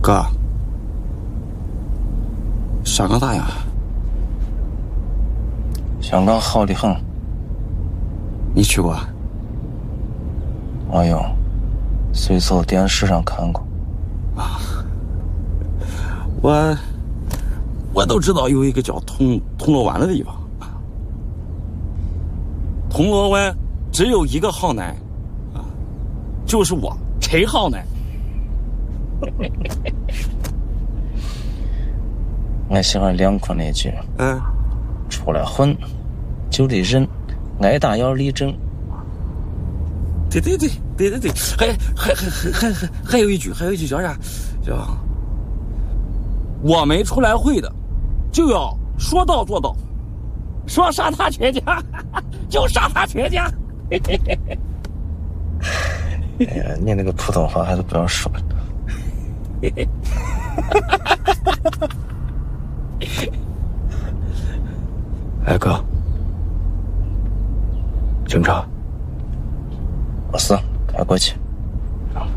哥，香港咋样？ 香港好得很。 你去过？ 哎呦，随手电视上看过。 啊，我都知道有一个叫铜锣湾的地方。铜锣湾只有一个好男，啊，就是我陈浩南。 我喜欢梁坤那句，出来混就得忍，挨打要立正。 对，还有一句叫啥？叫我们出来会的，就要说到做到，说杀他全家就杀他全家。 哎呀，你那个普通话还是不要说了。 哎哥，警察， 不是，开过去。